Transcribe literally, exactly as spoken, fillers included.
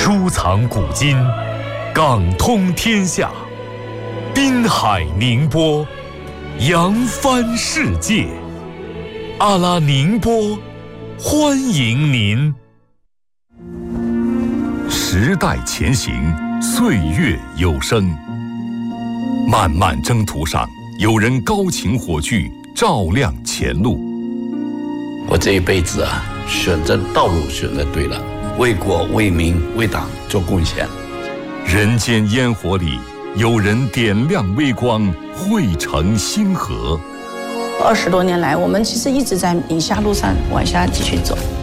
书藏古今，港通天下，滨海宁波，扬帆世界。阿拉宁波，欢迎您。时代前行，岁月有声。漫漫征途上，有人高擎火炬，照亮前路。 我这一辈子啊，选择道路选择对了，为国为民为党做贡献。 人间烟火里，有人点亮微光，汇成星河。 二十多年来，我们其实一直在宁夏路上往下继续走。